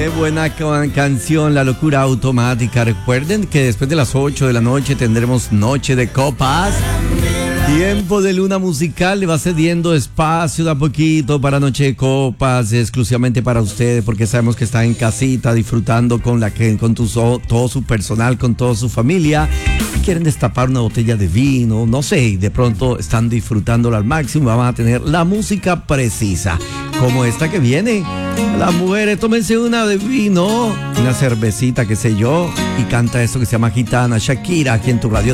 Qué buena canción, La Locura Automática. Recuerden que después de las 8 de la noche tendremos Noche de Copas. Tiempo de luna musical, le va cediendo espacio de a poquito para Noche de Copas, exclusivamente para ustedes, porque sabemos que está en casita disfrutando con todo su personal, con toda su familia. Quieren destapar una botella de vino, no sé, y de pronto están disfrutándolo al máximo. Vamos a tener la música precisa, como esta que viene. Las mujeres, tómense una de vino, una cervecita, qué sé yo, y canta esto que se llama Gitana, Shakira, aquí en tu radio.